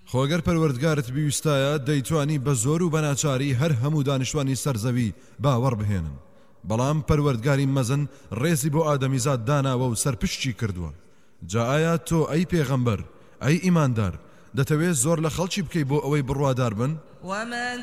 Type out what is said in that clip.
خۆگەر پەروەردگارت بیویستایە دەیتوانی بە زۆر و بەناچاری هەر هەموو دانیشتوانی سەرزەوی باوەڕ بهێنن بەڵام پەروەردگاری مەزن ڕێزی بۆ ئادەمیزاد داناوە و سەرپشتی کردووە جا ئایا تۆ ئەی پێغەمبەر ئەی ئیماندار دەتەوێت زۆر لە خەڵکی بکەی بۆ ئەوەی بڕوادار بن؟